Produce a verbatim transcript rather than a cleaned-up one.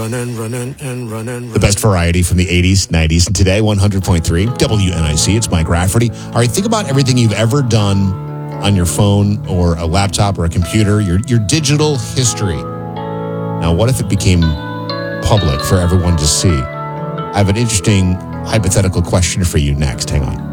running, running, and running. The best variety from the eighties, nineties, and today, one hundred point three W N I C. It's Mike Rafferty. All right, think about everything you've ever done on your phone or a laptop or a computer, your, your digital history. Now, what if it became public for everyone to see? I have an interesting hypothetical question for you next. Hang on.